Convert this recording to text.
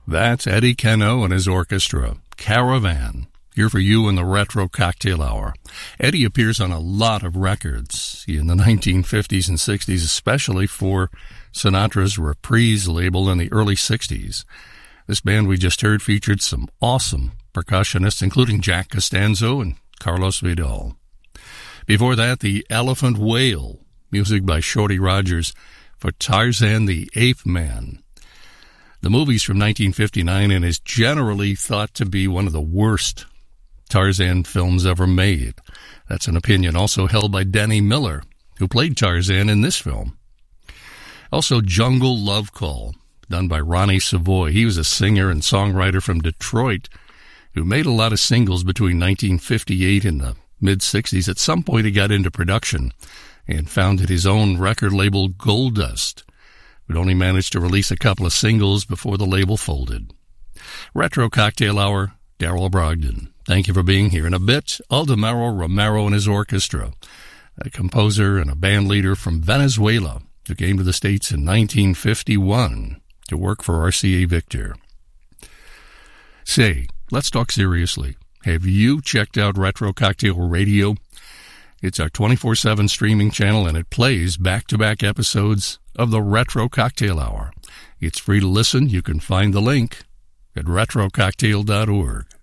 That's Eddie Cano and his orchestra, Caravan, here for you in the Retro Cocktail Hour. Eddie appears on a lot of records in the 1950s and 60s, especially for Sinatra's Reprise label in the early 60s. This band we just heard featured some awesome percussionists, including Jack Costanzo and Carlos Vidal. Before that, the Elephant Whale, music by Shorty Rogers for Tarzan the Ape Man. The movie's from 1959 and is generally thought to be one of the worst Tarzan films ever made. That's an opinion also held by Denny Miller, who played Tarzan in this film. Also, Jungle Love Call, done by Ronnie Savoy. He was a singer and songwriter from Detroit who made a lot of singles between 1958 and the mid-60s. At some point, he got into production and founded his own record label, Gold Dust, but only managed to release a couple of singles before the label folded. Retro Cocktail Hour, Darrell Brogdon. Thank you for being here. In a bit, Aldemaro Romero and his orchestra, a composer and a band leader from Venezuela who came to the States in 1951 to work for RCA Victor. Say, let's talk seriously. Have you checked out Retro Cocktail Radio? It's our 24/7 streaming channel, and it plays back-to-back episodes of the Retro Cocktail Hour. It's free to listen. You can find the link at retrococktail.org.